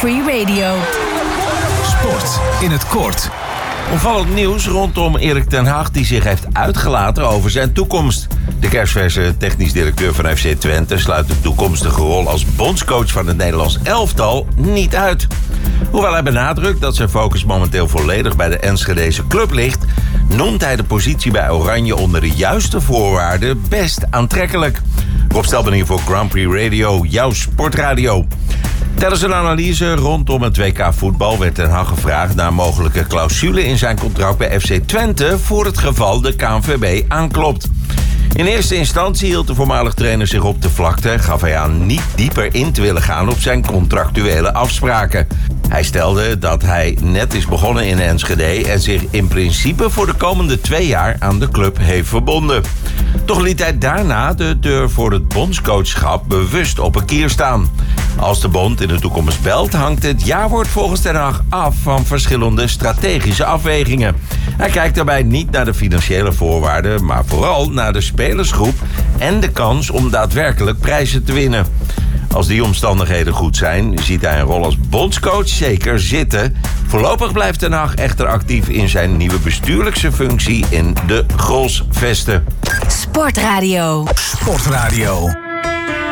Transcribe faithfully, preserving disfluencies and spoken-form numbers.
Free Radio. Sport in het kort. Opvallend nieuws rondom Erik ten Hag, die zich heeft uitgelaten over zijn toekomst. De kerstverse technisch directeur van F C Twente sluit de toekomstige rol als bondscoach van het Nederlands elftal niet uit. Hoewel hij benadrukt dat zijn focus momenteel volledig bij de Enschedese club ligt, noemt hij de positie bij Oranje onder de juiste voorwaarden best aantrekkelijk. Rob Stelben hier voor Grand Prix Radio, jouw sportradio. Tijdens een analyse rondom het W K voetbal werd ten Hag gevraagd naar een mogelijke clausule in zijn contract bij F C Twente voor het geval de K N V B aanklopt. In eerste instantie hield de voormalig trainer zich op de vlakte en gaf hij aan niet dieper in te willen gaan op zijn contractuele afspraken. Hij stelde dat hij net is begonnen in Enschede en zich in principe voor de komende twee jaar aan de club heeft verbonden. Toch liet hij daarna de deur voor het bondscoachschap bewust op een kier staan. Als de bond in de toekomst belt, hangt het jawoord volgens ten Hag af van verschillende strategische afwegingen. Hij kijkt daarbij niet naar de financiële voorwaarden, maar vooral naar de spelersgroep en de kans om daadwerkelijk prijzen te winnen. Als die omstandigheden goed zijn, ziet hij een rol als bondscoach zeker zitten. Voorlopig blijft ten Hag echter actief in zijn nieuwe bestuurlijkse functie in de Grolsvesten. Sportradio. Sportradio.